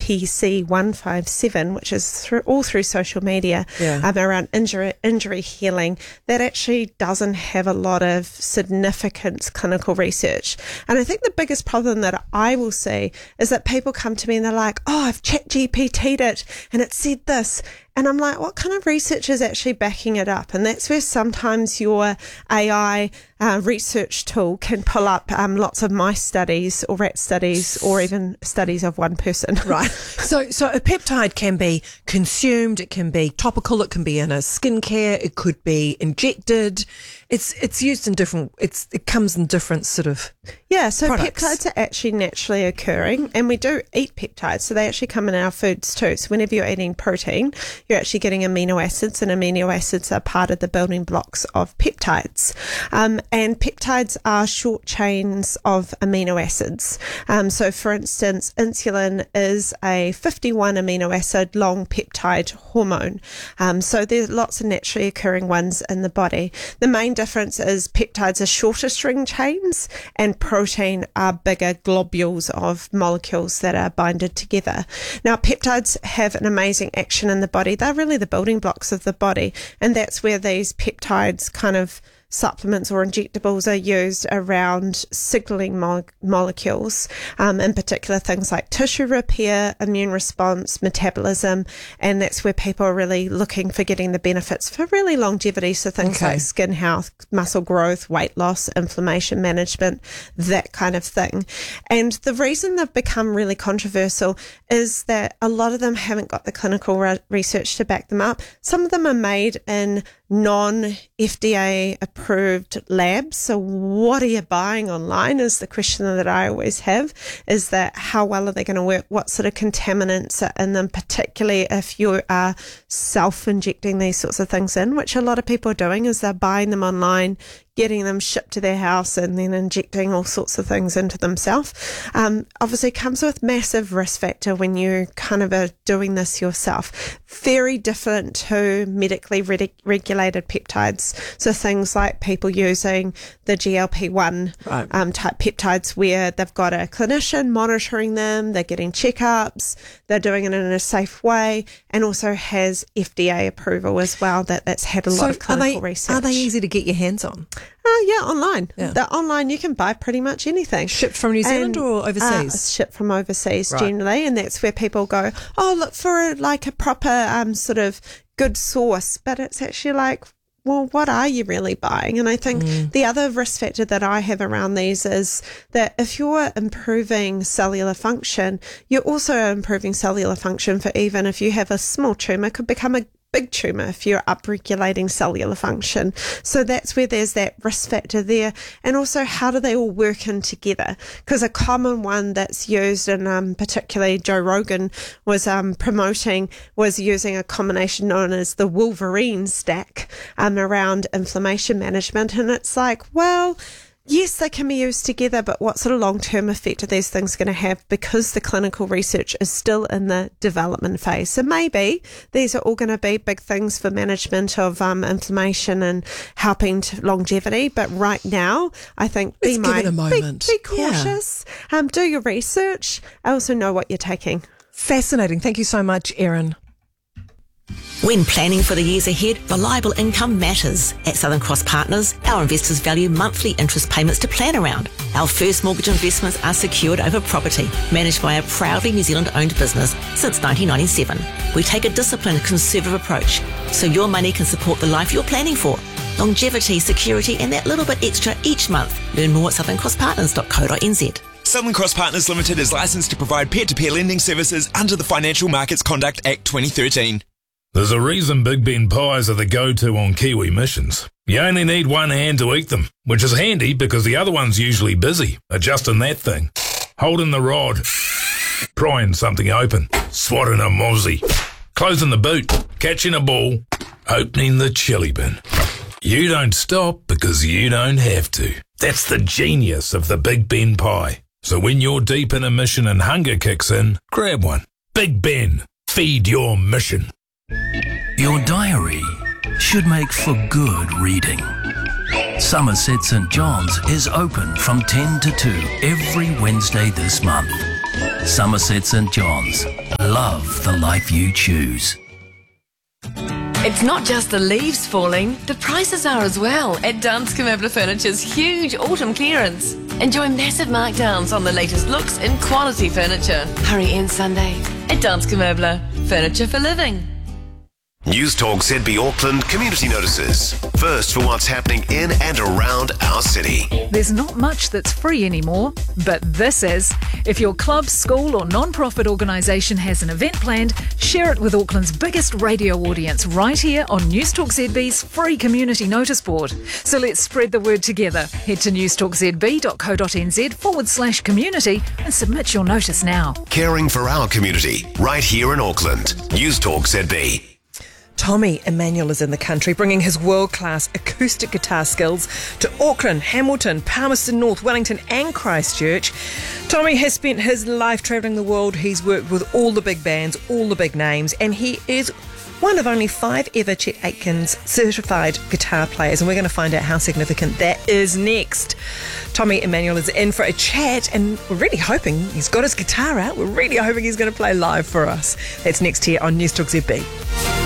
IPC157, which is all through social media, around injury healing, that actually doesn't have a lot of significant clinical research. And I think the biggest problem that I will see is that people come to me and they're like, oh, I've ChatGPT'd it and it said this. And I'm like, what kind of research is actually backing it up? And that's where sometimes your AI research tool can pull up lots of mice studies or rat studies or even studies of one person. Right. So a peptide can be consumed, it can be topical, it can be in a skincare, it could be injected. It's used in different, it comes in different sort of so products. Peptides are actually naturally occurring, and we do eat peptides, so they actually come in our foods too. So whenever you're eating protein, you're actually getting amino acids, and amino acids are part of the building blocks of peptides. And peptides are short chains of amino acids. So for instance, insulin is a 51 amino acid long peptide hormone. So there's lots of naturally occurring ones in the body. The main difference is peptides are shorter string chains and protein are bigger globules of molecules that are binded together. Now, peptides have an amazing action in the body. They're really the building blocks of the body, and that's where these peptides kind of supplements or injectables are used around signaling molecules, in particular things like tissue repair, immune response, metabolism, and that's where people are really looking for getting the benefits for really longevity, so things like skin health, muscle growth, weight loss, inflammation management, that kind of thing. And the reason they've become really controversial is that a lot of them haven't got the clinical research to back them up. Some of them are made in non-FDA approved labs. So what are you buying online is the question that I always have, is that how well are they going to work? What sort of contaminants are in them, particularly if you are self-injecting these sorts of things in, which a lot of people are doing, is they're buying them online, getting them shipped to their house and then injecting all sorts of things into themselves. Obviously comes with massive risk factor when you kind of are doing this yourself. Very different to medically regulated peptides. So things like people using the GLP-1 type peptides, where they've got a clinician monitoring them, they're getting checkups, they're doing it in a safe way, and also has FDA approval as well. That's had a lot of clinical research. Are they easy to get your hands on? Online. Yeah. They're online. You can buy pretty much anything. Shipped from New Zealand or overseas? Shipped from overseas generally, and that's where people go, oh, look for a proper sort of good source. But it's actually like, well, what are you really buying? And I think the other risk factor that I have around these is that if you're improving cellular function, you're also improving cellular function for, even if you have a small tumour, could become a big tumour if you're upregulating cellular function. So that's where there's that risk factor there. And also, how do they all work in together? Because a common one that's used, and particularly Joe Rogan was promoting, was using a combination known as the Wolverine stack around inflammation management. And it's like, well, yes, they can be used together, but what sort of long-term effect are these things going to have, because the clinical research is still in the development phase? So maybe these are all going to be big things for management of inflammation and helping to longevity. But right now, I think be cautious, do your research, also know what you're taking. Fascinating. Thank you so much, Erin. When planning for the years ahead, reliable income matters. At Southern Cross Partners, our investors value monthly interest payments to plan around. Our first mortgage investments are secured over property, managed by a proudly New Zealand-owned business since 1997. We take a disciplined, conservative approach, so your money can support the life you're planning for. Longevity, security, and that little bit extra each month. Learn more at southerncrosspartners.co.nz. Southern Cross Partners Limited is licensed to provide peer-to-peer lending services under the Financial Markets Conduct Act 2013. There's a reason Big Ben pies are the go-to on Kiwi missions. You only need one hand to eat them, which is handy because the other one's usually busy adjusting that thing, holding the rod, prying something open, swatting a mozzie, closing the boot, catching a ball, opening the chili bin. You don't stop because you don't have to. That's the genius of the Big Ben pie. So when you're deep in a mission and hunger kicks in, grab one. Big Ben, feed your mission. Your diary should make for good reading. Somerset St John's is open from 10 to 2 every Wednesday this month. Somerset St John's, love the life you choose. It's not just the leaves falling, the prices are as well at Danske Møbler Furniture's huge autumn clearance. Enjoy massive markdowns on the latest looks in quality furniture. Hurry in Sunday at Danske Møbler, furniture for living. News Talk ZB Auckland community notices. First for what's happening in and around our city. There's not much that's free anymore, but this is. If your club, school or non-profit organisation has an event planned, share it with Auckland's biggest radio audience right here on News Talk ZB's free community notice board. So let's spread the word together. Head to newstalkzb.co.nz/community and submit your notice now. Caring for our community right here in Auckland. News Talk ZB. Tommy Emmanuel is in the country, bringing his world-class acoustic guitar skills to Auckland, Hamilton, Palmerston North, Wellington and Christchurch. Tommy has spent his life travelling the world. He's worked with all the big bands, all the big names, and he is one of only 5 ever Chet Atkins certified guitar players, and we're going to find out how significant that is next. Tommy Emmanuel is in for a chat, and we're really hoping he's got his guitar out. We're really hoping he's going to play live for us. That's next here on News Talk ZB.